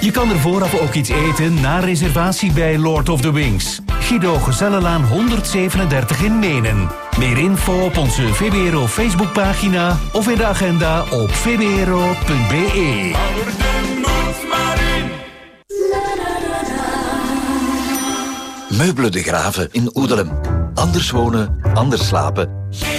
Je kan er vooraf ook iets eten na reservatie bij Lord of the Wings. Guido Gezellenlaan 137 in Menen. Meer info op onze VBRO Facebookpagina of in de agenda op vbro.be. Meubelen de Graven in Oedelem. Anders wonen, anders slapen.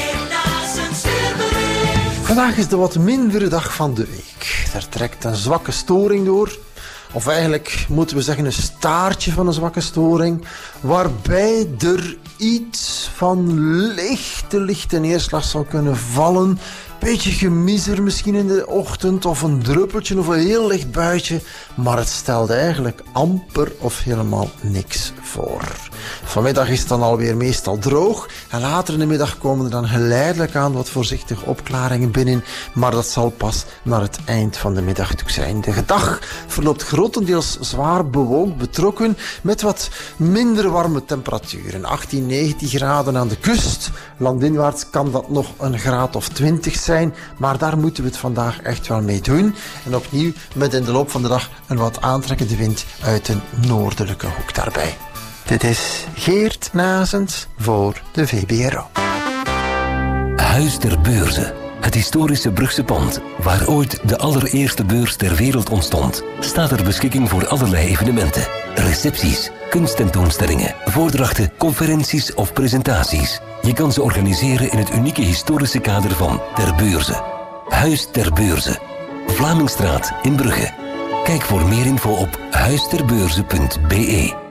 Vandaag is de wat mindere dag van de week. Er trekt een zwakke storing door. Of eigenlijk moeten we zeggen een staartje van een zwakke storing. Waarbij er iets van lichte neerslag zou kunnen vallen. Beetje gemiezer misschien in de ochtend. Of een druppeltje of een heel licht buitje. Maar het stelt eigenlijk amper of helemaal niks voor. Vanmiddag is het dan alweer meestal droog. En later in de middag komen er dan geleidelijk aan wat voorzichtige opklaringen binnen. Maar dat zal pas naar het eind van de middag toe zijn. De dag verloopt grotendeels zwaar bewolkt, betrokken met wat minder warme temperaturen. 18, 19 graden aan de kust. Landinwaarts kan dat nog een graad of 20 zijn. Maar daar moeten we het vandaag echt wel mee doen. En opnieuw met in de loop van de dag een wat aantrekkende wind uit een noordelijke hoek daarbij. Dit is Geert Nazens voor de VBRO. Huis ter Beurze. Het historische Brugse pand, waar ooit de allereerste beurs ter wereld ontstond, staat ter beschikking voor allerlei evenementen. Recepties, kunsttentoonstellingen, voordrachten, conferenties of presentaties. Je kan ze organiseren in het unieke historische kader van Ter Beurze. Huis ter Beurze. Vlamingstraat in Brugge. Kijk voor meer info op huisterbeurze.be.